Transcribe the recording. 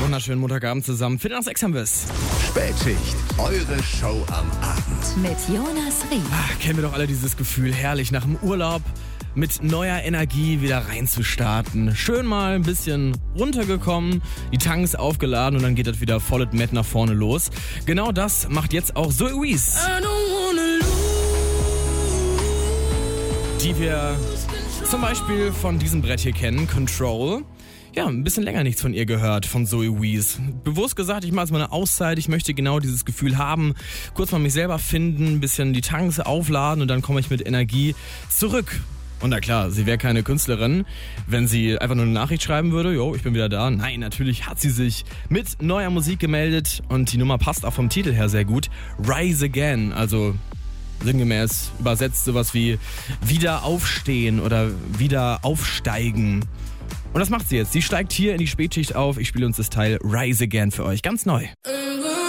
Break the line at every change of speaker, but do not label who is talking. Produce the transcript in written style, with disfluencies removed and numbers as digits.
wunderschönen Montagabend zusammen. Viertel nach 6 haben wir es.
Spätschicht, eure Show am Abend.
Mit Jonas Rieck.
Kennen wir doch alle dieses Gefühl, herrlich nach dem Urlaub mit neuer Energie wieder reinzustarten. Schön mal ein bisschen runtergekommen, die Tanks aufgeladen und dann geht das wieder voll mit nach vorne los. Genau das macht jetzt auch Zoe Wees, die wir zum Beispiel von diesem Brett hier kennen, Control. Ja, ein bisschen länger nichts von ihr gehört, von Zoe Wees. Bewusst gesagt, ich mache jetzt mal eine Auszeit, ich möchte genau dieses Gefühl haben, kurz mal mich selber finden, ein bisschen die Tanks aufladen und dann komme ich mit Energie zurück. Und na klar, sie wäre keine Künstlerin, wenn sie einfach nur eine Nachricht schreiben würde, jo, ich bin wieder da. Nein, natürlich hat sie sich mit neuer Musik gemeldet und die Nummer passt auch vom Titel her sehr gut. Rise Again, also sinngemäß übersetzt sowas wie wieder aufstehen oder wieder aufsteigen. Und das macht sie jetzt. Sie steigt hier in die Spätschicht auf. Ich spiele uns das Teil Rise Again für euch. Ganz neu.